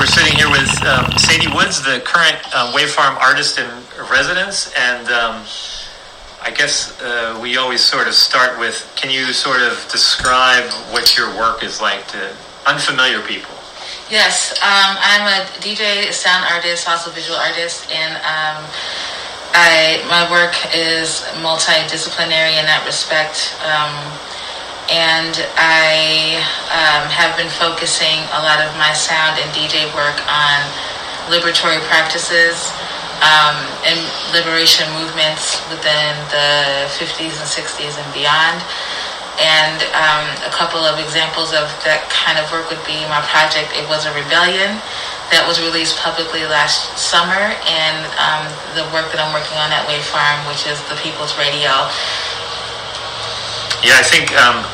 sitting here with Sadie Woods, the current Wave Farm artist in residence, and I guess we always sort of start with, can you sort of describe what your work is like to unfamiliar people? Yes, I'm a DJ, sound artist, also visual artist, and my work is multidisciplinary in that respect. And I have been focusing a lot of my sound and DJ work on liberatory practices and liberation movements within the 50s and 60s and beyond. And a couple of examples of that kind of work would be my project, It Was a Rebellion, that was released publicly last summer, and the work that I'm working on at Wave Farm, which is the People's Radio. Yeah, I think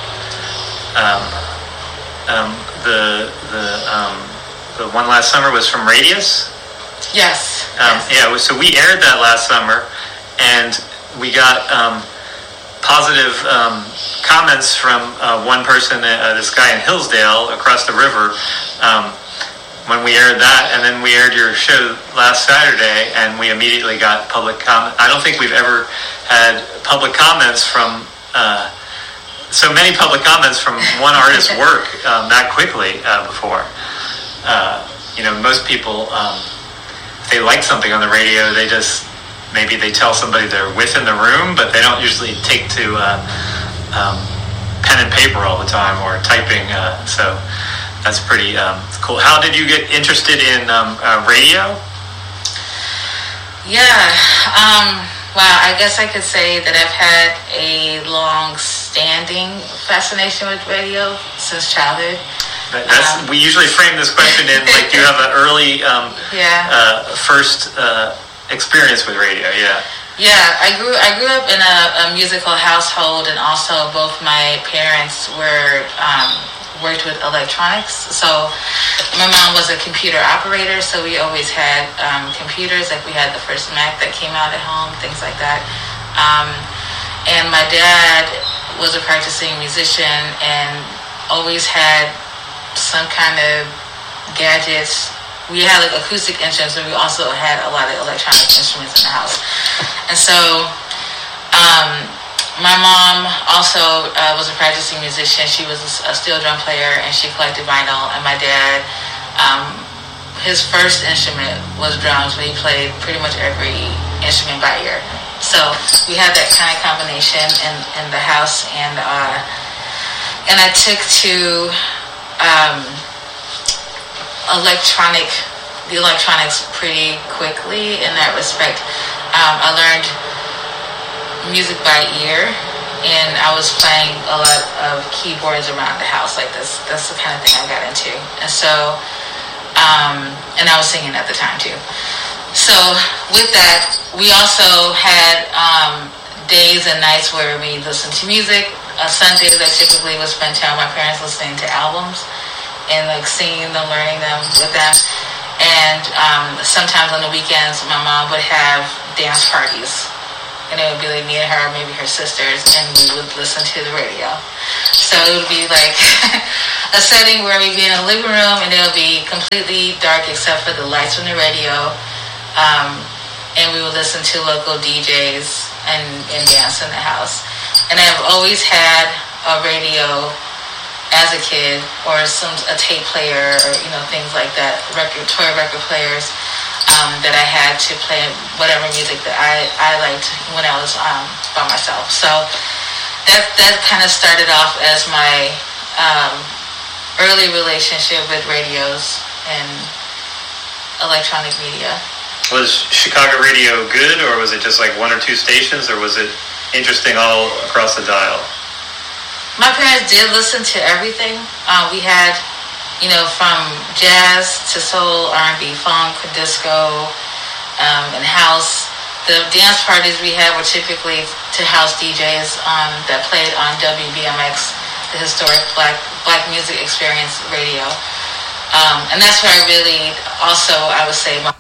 the one last summer was from Radius. Yes. Yeah, so we aired that last summer, and we got positive comments from one person, this guy in Hillsdale across the river, when we aired that, and then we aired your show last Saturday, and we immediately got public comment. I don't think we've ever had public comments from so many public comments from one artist's work that quickly before. Most people, if they like something on the radio, they just, maybe they tell somebody they're with in the room, but they don't usually take to pen and paper all the time or typing. So that's pretty cool. How did you get interested in radio? Yeah. Well, I guess I could say that I've had a long-standing fascination with radio since childhood. We usually frame this question in, like, do you have an early first experience with radio? Yeah. Yeah, I grew up in a musical household, and also both my parents worked with electronics. So my mom was a computer operator, so we always had computers. Like, we had the first Mac that came out at home, things like that. And my dad was a practicing musician and always had some kind of gadgets. We had like acoustic instruments, but we also had a lot of electronic instruments in the house. And so my mom also was a practicing musician. She was a steel drum player, and she collected vinyl. And my dad, his first instrument was drums, but he played pretty much every instrument by ear. So we had that kind of combination in the house, and I took to the electronics pretty quickly in that respect. I learned music by ear, and I was playing a lot of keyboards around the house like this. That's the kind of thing I got into. And so and I was singing at the time too. So with that, we also had days and nights where we listened to music. Sundays I typically would spend time with my parents listening to albums and like singing them, learning them with them. And sometimes on the weekends my mom would have dance parties, and it would be like me and her, maybe her sisters, and we would listen to the radio. So it would be like a setting where we'd be in a living room, and it would be completely dark except for the lights from the radio, and we would listen to local DJs and dance in the house. And I've always had a radio as a kid, or a tape player, or things like that, toy record players, that I had to play whatever music that I liked when I was by myself. So that kind of started off as my early relationship with radios and electronic media. Was Chicago radio good, or was it just like one or two stations, or was it interesting all across the dial? My parents did listen to everything. We had, from jazz to soul, R&B, funk, disco, and house. The dance parties we had were typically to house DJs that played on WBMX, the historic Black Music Experience radio. And that's where I really also, I would say, my